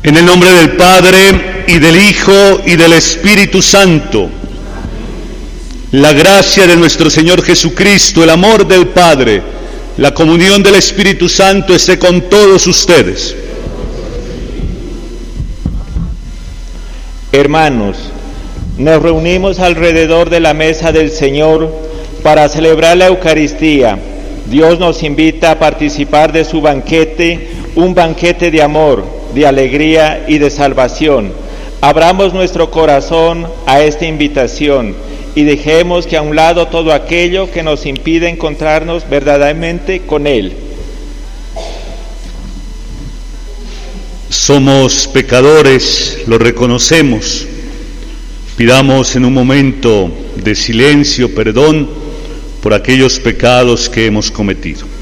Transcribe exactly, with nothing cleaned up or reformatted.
En el nombre del Padre, y del Hijo, y del Espíritu Santo, la gracia de nuestro Señor Jesucristo, el amor del Padre, la comunión del Espíritu Santo esté con todos ustedes. Hermanos, nos reunimos alrededor de la mesa del Señor para celebrar la Eucaristía. Dios nos invita a participar de su banquete, un banquete de amor, de alegría y de salvación. Abramos nuestro corazón a esta invitación y dejemos que a un lado todo aquello que nos impide encontrarnos verdaderamente con Él. Somos pecadores, lo reconocemos. Pidamos en un momento de silencio perdón por aquellos pecados que hemos cometido.